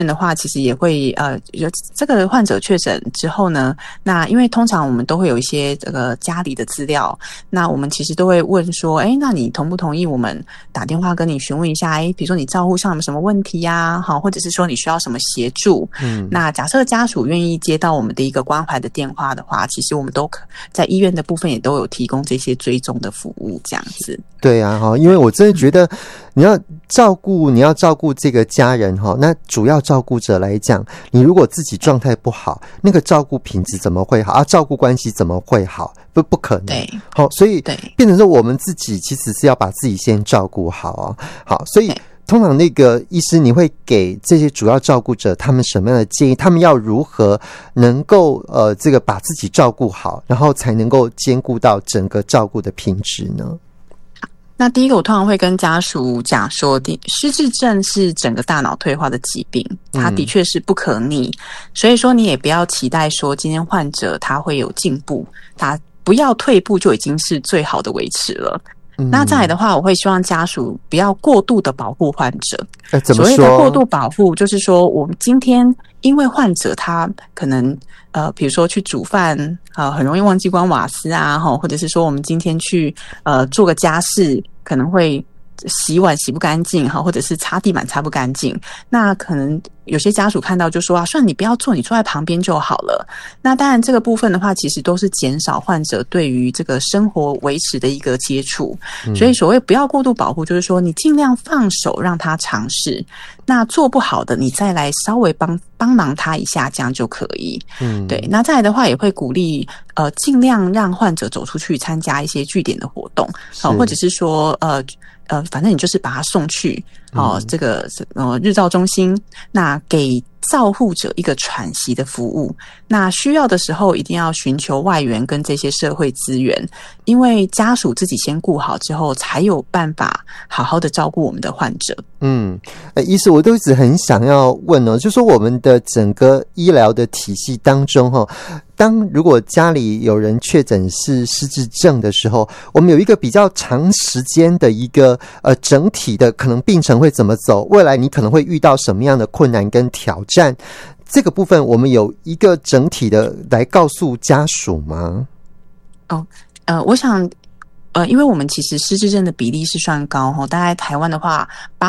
的话其实也会这个患者确诊之后呢，那因为通常我们都会有一些这个家里的资料，那我们其实都会问说那你同不同意我们打电话跟你询问一下比如说你照护上有什么问题啊，好，或者是说你需要什么协助。那假设家属愿意接到我们的一个关怀的电话的话，其实我们都在医院的部分也都有提供这些追踪的服务这样子。 对啊，因为我真的觉得你要照顾这个家人那主要照顾者来讲，你如果自己状态不好，那个照顾品质怎么会好照顾关系怎么会好？不可能。 对， 所以变成说我们自己其实是要把自己先照顾好好，所以通常那个医师你会给这些主要照顾者他们什么样的建议？他们要如何能够这个把自己照顾好，然后才能够兼顾到整个照顾的品质呢？ 那第一个我通常会跟家属讲说，失智症是整个大脑退化的疾病，它的确是不可逆，所以说你也不要期待说今天患者他会有进步，他不要退步就已经是最好的维持了。那再来的话，我会希望家属不要过度的保护患者。 怎么说？ 所谓的过度保护，就是说我们今天因为患者他可能比如说去煮饭很容易忘记关瓦斯啊，或者是说我们今天去做个家事可能会洗碗洗不干净或者是擦地板擦不干净，那可能有些家属看到就说算了你不要做，你坐在旁边就好了。那当然这个部分的话其实都是减少患者对于这个生活维持的一个接触，所以所谓不要过度保护就是说你尽量放手让他尝试，那做不好的你再来稍微帮忙他一下，这样就可以。对。那再来的话也会鼓励尽量让患者走出去参加一些据点的活动或者是说反正你就是把他送去这个日照中心，那给照护者一个喘息的服务，那需要的时候一定要寻求外援跟这些社会资源，因为家属自己先顾好之后才有办法好好的照顾我们的患者。 医师我都一直很想要问就说我们的整个医疗的体系当中当如果家里有人确诊是失智症的时候，我们有一个比较长时间的一个整体的可能病程会怎么走，未来你可能会遇到什么样的困难跟挑战，这个部分我们有一个整体的来告诉家属吗？ 我想因为我们其实失智症的比例是算高大概台湾的话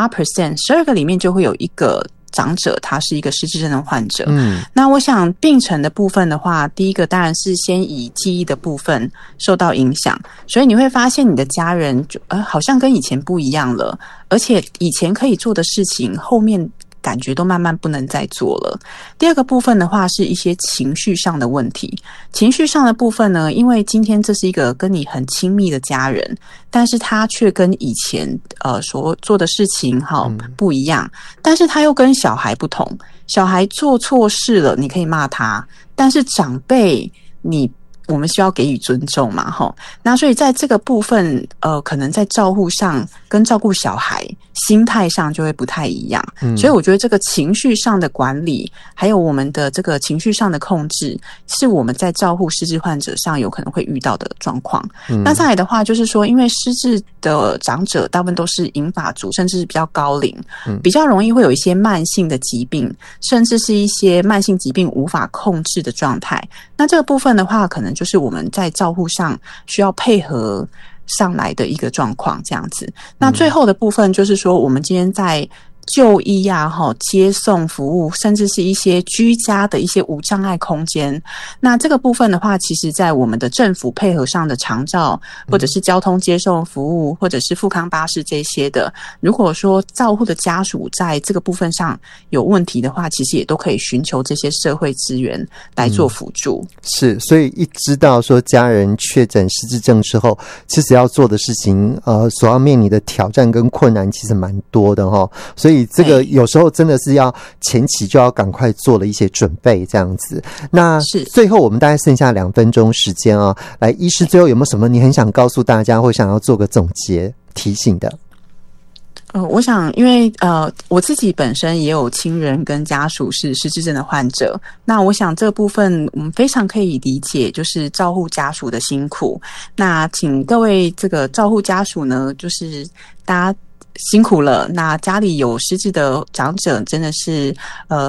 8%，12 个里面就会有一个长者他是一个失智症的患者。那我想病程的部分的话，第一个当然是先以记忆的部分受到影响，所以你会发现你的家人好像跟以前不一样了，而且以前可以做的事情后面感觉都慢慢不能再做了。第二个部分的话是一些情绪上的问题，情绪上的部分呢，因为今天这是一个跟你很亲密的家人，但是他却跟以前所做的事情不一样，但是他又跟小孩不同，小孩做错事了你可以骂他，但是长辈我们需要给予尊重嘛那所以在这个部分可能在照护上跟照顾小孩心态上就会不太一样。所以我觉得这个情绪上的管理还有我们的这个情绪上的控制是我们在照护失智患者上有可能会遇到的状况。那再来的话就是说因为失智的长者大部分都是银发族甚至是比较高龄，比较容易会有一些慢性的疾病，甚至是一些慢性疾病无法控制的状态，那这个部分的话可能就是我们在照护上需要配合上来的一个状况这样子。那最后的部分就是说我们今天在就医接送服务，甚至是一些居家的一些无障碍空间，那这个部分的话其实在我们的政府配合上的长照或者是交通接送服务或者是复康巴士这些的，如果说照护的家属在这个部分上有问题的话，其实也都可以寻求这些社会资源来做辅助。是， 所以一知道说家人确诊失智症之后，其实要做的事情所要面临的挑战跟困难其实蛮多的所以这个有时候真的是要前期就要赶快做了一些准备这样子。那最后我们大概剩下2分钟时间来医师最后有没有什么你很想告诉大家或想要做个总结提醒的？ 我想因为我自己本身也有亲人跟家属是失智症的患者，那我想这个部分我们非常可以理解，就是照护家属的辛苦。那请各位这个照护家属呢，就是大家辛苦了，那家里有失智的长者真的是